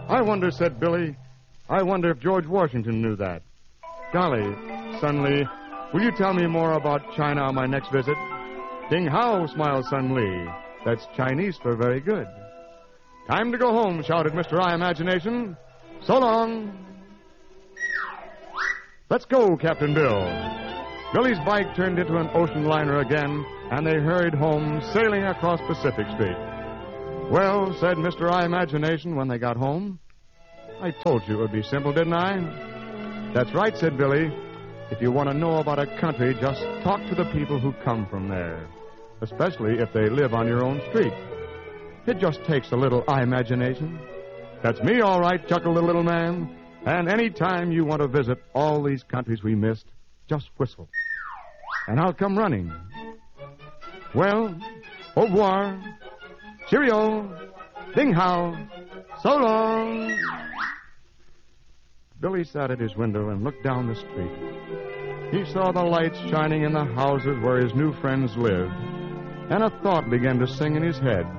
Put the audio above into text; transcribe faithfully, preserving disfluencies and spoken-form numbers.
I wonder, said Billy, I wonder if George Washington knew that. Golly, Sun Li, will you tell me more about China on my next visit? Ding hao, smiled Sun Li. That's Chinese for very good. Time to go home, shouted Mister I Imagination. So long. Let's go, Captain Bill. Billy's bike turned into an ocean liner again, and they hurried home, sailing across Pacific Street. Well, said Mister I Imagination when they got home, I told you it would be simple, didn't I? That's right, said Billy. If you want to know about a country, just talk to the people who come from there, especially if they live on your own street. It just takes a little I Imagination. That's me, all right, chuckled the little man. And any time you want to visit all these countries we missed, just whistle, and I'll come running. Well, au revoir, cheerio, ding hao, so long. Billy sat at his window and looked down the street. He saw the lights shining in the houses where his new friends lived, and a thought began to sing in his head.